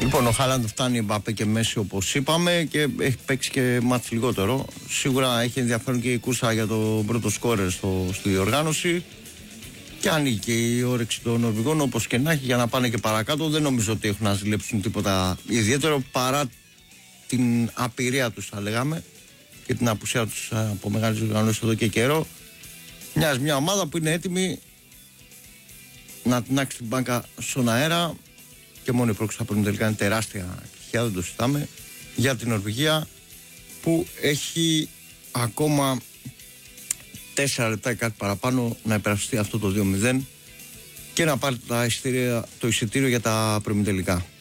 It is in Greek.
Λοιπόν, ο Χάλαντ φτάνει Εμπαπέ και Μέση όπως είπαμε και έχει παίξει και μάτς λιγότερο. Σίγουρα έχει ενδιαφέρον και η κούρσα για το πρώτο σκόρερ στη διοργάνωση. Και ανοίγει και η όρεξη των Νορβηγών, όπως και να έχει, για να πάνε και παρακάτω. Δεν νομίζω ότι έχουν να ζηλέψουν τίποτα ιδιαίτερο παρά την απειρία τους, θα λέγαμε, και την απουσία τους από μεγάλες οργανώσεις εδώ και καιρό. Μοιάζει μια ομάδα που είναι έτοιμη να τεινάξει την μπάνκα στον αέρα και μόνο η πρόκληση θα πρέπει τελικά είναι τεράστια στοιχεία, δεν το συζητάμε, για την Νορβηγία που έχει ακόμα 4 λεπτά ή κάτι παραπάνω να υπερασπιστεί αυτό το 2-0 και να πάρει το εισιτήριο για τα προημιτελικά.